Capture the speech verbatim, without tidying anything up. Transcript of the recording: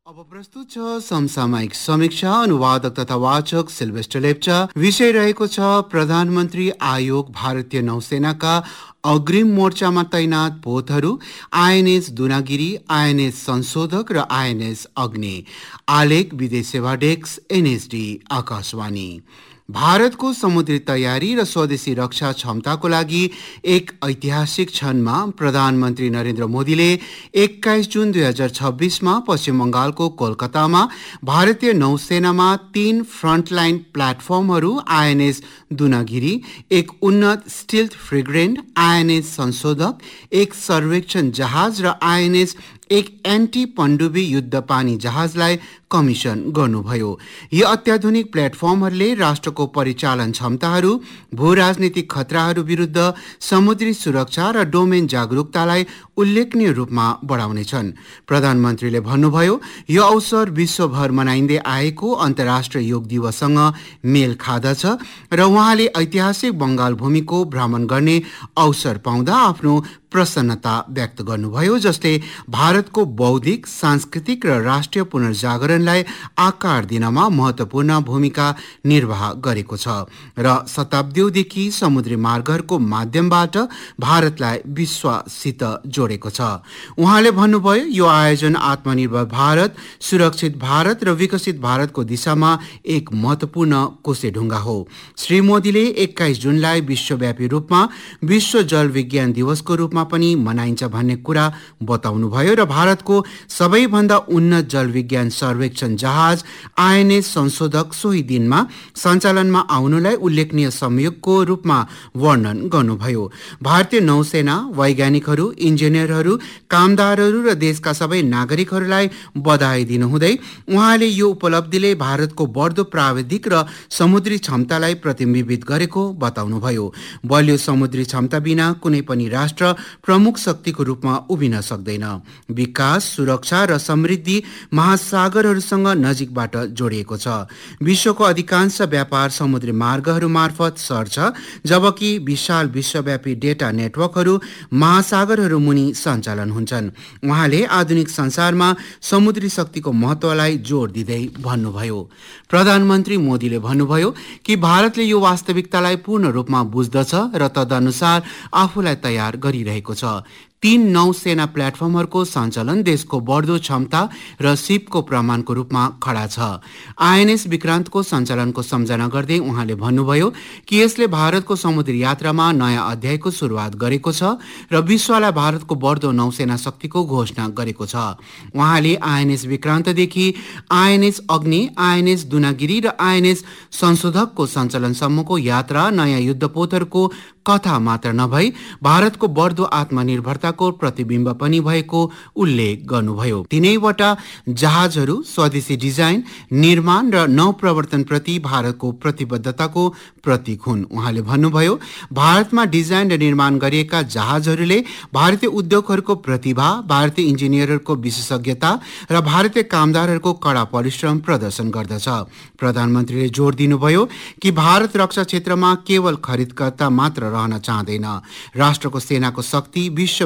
अब प्रस्तुत छ समसामयिक समीक्षा। अनुवादक तथा वाचक सिल्भेस्टर लेप्चा। विषय रहेको छ प्रधानमन्त्री आयोग भारतीय नौसेनाका अग्रिम मोर्चामा तैनात पोतहरू, आइएनएस दुनागिरी, आइएनएस संशोधक र आइएनएस अग्नि। आलेख विदेश सेवा डेस्क, एनएसडी, आकाशवाणी। भारतको समुद्री तयारी र स्वदेशी रक्षा क्षमताको लागि एक ऐतिहासिक क्षणमा प्रधानमन्त्री नरेन्द्र मोदीले एक्काइस जुन दुई हजार छब्बिसमा पश्चिम बङ्गालको कोलकातामा भारतीय नौसेनामा तीन फ्रन्टलाइन प्लेटफर्महरू आइएनएस दुनागिरी, एक उन्नत स्टिल्थ फ्रिगेट, आइएनएस संशोधक, एक सर्वेक्षण जहाज र आइएनएस एक एन्टी पनडुब्बी युद्ध पानी जहाजलाई कमिसन गर्नुभयो। यी अत्याधुनिक प्लेटफर्महरूले राष्ट्रको परिचालन क्षमताहरू, भू राजनीतिक खतराहरू विरुद्ध समुद्री सुरक्षा र डोमेन जागरुकतालाई उल्लेखनीय रूपमा बढाउनेछन्। प्रधानमन्त्रीले भन्नुभयो, यो अवसर विश्वभर मनाइँदै आएको अन्तर्राष्ट्रिय योग दिवससँग मेल खादछ र उहाँले ऐतिहासिक बङ्गाल भूमिको भ्रमण गर्ने अवसर पाउँदा आफ्नो प्रसन्नता व्यक्त गर्नुभयो, जसले भारतको बौद्धिक, सांस्कृतिक र राष्ट्रिय पुनर्जागरणलाई आकार दिनमा महत्त्वपूर्ण भूमिका निर्वाह गरेको छ र शताब्दीदेखि समुद्री मार्गहरूको माध्यमबाट भारतलाई विश्वसित जोडेको छ। उहाँले भन्नुभयो, यो आयोजन आत्मनिर्भर भारत, सुरक्षित भारत र विकसित भारतको दिशामा एक महत्त्वपूर्ण कोसेढुङ्गा हो। श्री मोदीले एक्काइस जुनलाई विश्वव्यापी रूपमा विश्व जल विज्ञान दिवसको रूपमा पनि मनाइन्छ भन्ने कुरा बताउनुभयो र भारतको सबैभन्दा उन्नत जल विज्ञान सर्वेक्षण जहाज आइएनएस संशोधक सोही दिनमा सञ्चालनमा आउनुलाई उल्लेखनीय संयोगको रूपमा वर्णन गर्नुभयो। भारतीय नौसेना, वैज्ञानिकहरू, इन्जिनियरहरू, कामदारहरू र देशका सबै नागरिकहरूलाई बधाई दिनुहुँदै उहाँले यो उपलब्धिले भारतको बढ्दो प्राविधिक र समुद्री क्षमतालाई प्रतिबिम्बित गरेको बताउनुभयो। बलियो समुद्री क्षमता बिना कुनै पनि राष्ट्र प्रमुख शक्तिको रूपमा उभिन सक्दैन। विकास, सुरक्षा र समृद्धि महासागरहरूसँग नजिकबाट जोडिएको छ। विश्वको अधिकांश व्यापार समुद्री मार्गहरू मार्फत सर्छ, जबकि विशाल विश्वव्यापी डेटा नेटवर्कहरू महासागरहरू मुनि सञ्चालन हुन्छन्। उहाँले आधुनिक संसारमा समुद्री शक्तिको महत्त्वलाई जोड दिँदै भन्नुभयो। प्रधानमन्त्री मोदीले भन्नुभयो कि भारतले यो वास्तविकतालाई पूर्ण रूपमा बुझ्दछ र तदनुसार आफूलाई तयार गरिरहेको छ। तीन नौसेना प्लेटफर्महरूको सञ्चालन देशको बढ्दो क्षमता र सिपको प्रमाणको रूपमा खडा छ। आइएनएस विक्रान्तको सञ्चालनको सम्झना गर्दै उहाँले भन्नुभयो कि यसले भारतको समुद्री यात्रामा नयाँ अध्यायको सुरुवात गरेको छ र विश्वलाई भारतको बढ्दो नौसेना शक्तिको घोषणा गरेको छ। उहाँले आइएनएस विक्रान्तदेखि आइएनएस अग्नि, आइएनएस दुनागिरी र आइएनएस संशोधकको सञ्चालनसम्मको यात्रा नयाँ युद्धपोतहरूको कथा मात्र नभई भारतको बढ्दो आत्मनिर्भरताको प्रतिबिम्ब पनि भएको उल्लेख गर्नुभयो। तीनैवटा जहाजहरू स्वदेशी डिजाइन, निर्माण र नवप्रवर्तनप्रति भारतको प्रतिबद्धताको प्रतीक हुन्। उहाँले भन्नुभयो, भारतमा डिजाइन र निर्माण गरिएका जहाजहरूले भारतीय उद्योगहरूको प्रतिभा, भारतीय इन्जिनियरहरूको विशेषज्ञता र भारतीय कामदारहरूको कडा परिश्रम प्रदर्शन गर्दछ। प्रधानमन्त्रीले जोड दिनुभयो कि भारत रक्षा क्षेत्रमा केवल खरिदकर्ता मात्र रहन चाहँदैन। राष्ट्रको सेनाको शक्ति विश्व